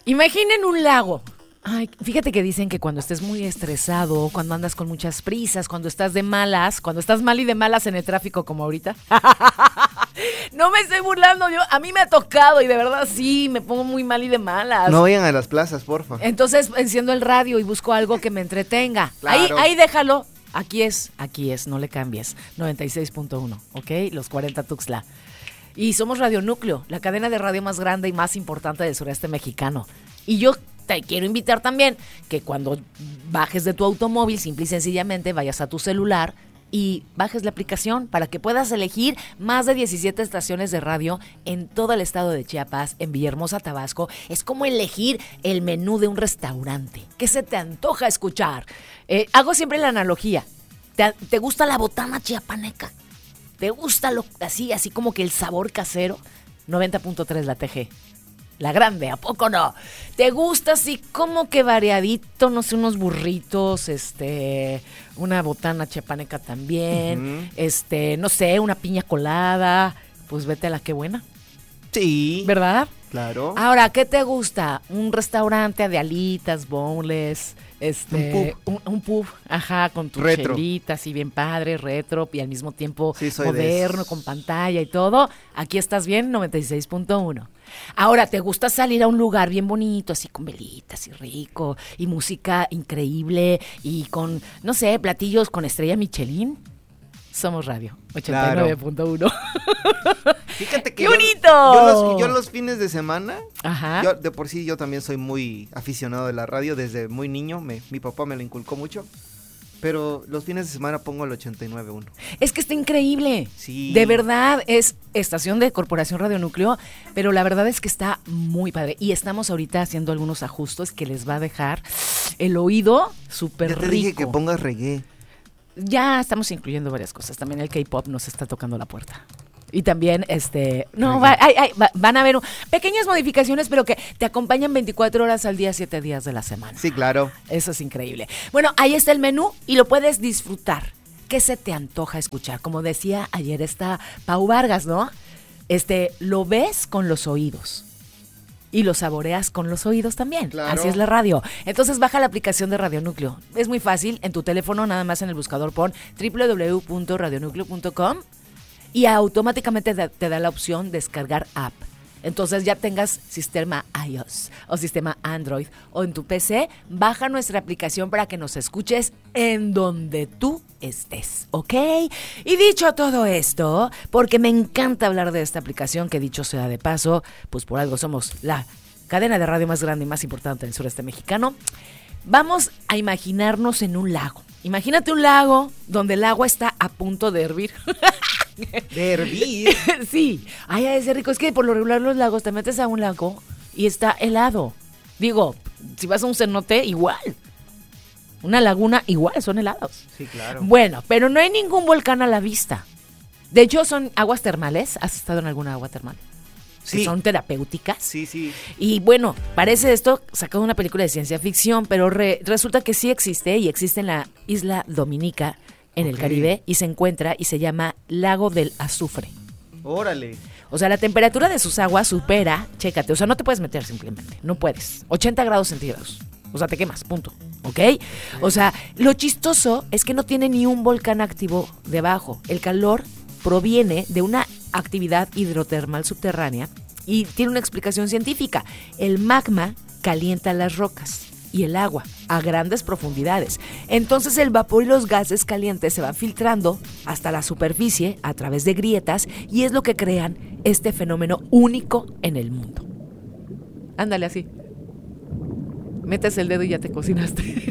Imaginen un lago. Ay, fíjate que dicen que cuando estés muy estresado, cuando andas con muchas prisas, cuando estás de malas, cuando estás mal y de malas en el tráfico como ahorita. No me estoy burlando, a mí me ha tocado y de verdad sí, me pongo muy mal y de malas. No vayan a las plazas, porfa. Entonces enciendo el radio y busco algo que me entretenga. Claro. Ahí déjalo. Aquí es, no le cambies. 96.1, ¿ok? Los 40 Tuxtla. Y somos Radio Núcleo, la cadena de radio más grande y más importante del sureste mexicano. Y yo te quiero invitar también que cuando bajes de tu automóvil, simple y sencillamente vayas a tu celular y bajes la aplicación para que puedas elegir más de 17 estaciones de radio en todo el estado de Chiapas, en Villahermosa, Tabasco. Es como elegir el menú de un restaurante. ¿Qué se te antoja escuchar? Hago siempre la analogía. ¿Te gusta la botana chiapaneca? ¿Te gusta así como que el sabor casero? 90.3 la TG. La grande, ¿a poco no? ¿Te gusta así como que variadito? No sé, unos burritos, una botana chiapaneca también, no sé, una piña colada. Pues vete a la que buena. Sí. ¿Verdad? Claro. Ahora, ¿qué te gusta? Un restaurante de alitas, boneless, un pub, ajá, con tu chelita, así bien padre, retro, y al mismo tiempo moderno, con pantalla y todo. Aquí estás bien, 96.1. Ahora, ¿te gusta salir a un lugar bien bonito, así con velitas y rico, y música increíble, y con, no sé, platillos con estrella Michelin? Somos Radio 89.1. Fíjate que ¡qué bonito! Yo los fines de semana, ajá. De por sí yo también soy muy aficionado de la radio desde muy niño, mi papá me lo inculcó mucho, pero los fines de semana pongo el 89.1. Es que está increíble, sí. De verdad, es estación de Corporación Radio Núcleo, pero la verdad es que está muy padre y estamos ahorita haciendo algunos ajustes que les va a dejar el oído súper rico. Ya te dije que pongas reggae. Ya estamos incluyendo varias cosas. También el K-pop nos está tocando la puerta. Y también, van a haber pequeñas modificaciones, pero que te acompañan 24 horas al día, 7 días de la semana. Sí, claro. Eso es increíble. Bueno, ahí está el menú y lo puedes disfrutar. ¿Qué se te antoja escuchar? Como decía ayer esta Pau Vargas, ¿no? Lo ves con los oídos. Y lo saboreas con los oídos también. Claro. Así es la radio. Entonces baja la aplicación de Radio Núcleo. Es muy fácil. En tu teléfono nada más en el buscador pon www.radionucleo.com y automáticamente te da la opción descargar app. Entonces ya tengas sistema iOS o sistema Android o en tu PC, baja nuestra aplicación para que nos escuches en donde tú estés, ¿ok? Y dicho todo esto, porque me encanta hablar de esta aplicación, que dicho sea de paso, pues por algo somos la cadena de radio más grande y más importante del sureste mexicano, vamos a imaginarnos en un lago. Imagínate un lago donde el agua está a punto de hervir. ¿De hervir? Sí. Ay, es rico. Es que por lo regular los lagos, te metes a un lago y está helado. Digo, si vas a un cenote, igual. Una laguna, igual, son helados. Sí, claro. Bueno, pero no hay ningún volcán a la vista. De hecho, son aguas termales. ¿Has estado en alguna agua termal? Sí. Que son terapéuticas. Sí, sí. Y bueno, parece esto sacado de una película de ciencia ficción, pero resulta que sí existe y existe en la isla Dominica, en el Caribe, y se encuentra y se llama Lago del Azufre. Órale. O sea, la temperatura de sus aguas supera, chécate, o sea, no te puedes meter simplemente, no puedes, 80 grados centígrados. O sea, te quemas, punto, ¿ok? O sea, lo chistoso es que no tiene ni un volcán activo debajo. El calor proviene de una actividad hidrotermal subterránea y tiene una explicación científica. El magma calienta las rocas y el agua a grandes profundidades. Entonces el vapor y los gases calientes se van filtrando hasta la superficie a través de grietas y es lo que crean este fenómeno único en el mundo. Ándale así. Metes el dedo y ya te cocinaste.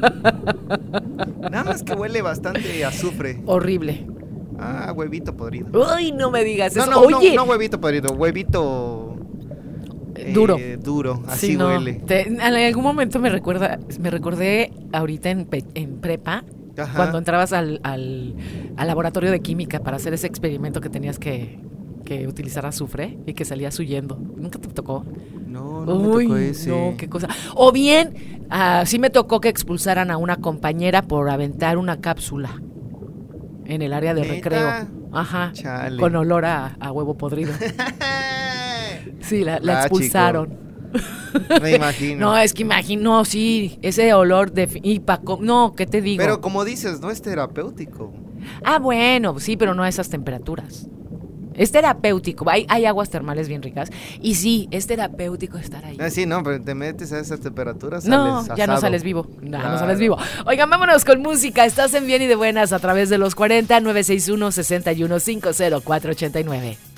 Nada más que huele bastante a azufre. Horrible. Ah, huevito podrido. Uy, no me digas eso. No, Oye. no huevito podrido, huevito duro. Duro, así sí, no. huele. En algún momento me recordé ahorita en prepa, ajá, cuando entrabas al laboratorio de química para hacer ese experimento que tenías que utilizar azufre y que salías huyendo. ¿Nunca te tocó? No Uy, me tocó ese. No, qué cosa. O bien, sí me tocó que expulsaran a una compañera por aventar una cápsula en el área de ¿Neta? recreo. Ajá. Chale. Con olor a huevo podrido. Sí, la expulsaron. Chico. Me imagino. No, es que imagino, sí, ese olor de no, ¿qué te digo? Pero como dices, no es terapéutico. Ah, bueno, sí, pero no a esas temperaturas. Es terapéutico, hay aguas termales bien ricas. Y sí, es terapéutico estar ahí. Sí, no, pero te metes a esas temperaturas, No, sales ya no asado. sales vivo. No, Claro. no sales vivo. Oigan, vámonos con música. Estás en Bien y de Buenas a través de los 40 961 61 50 489.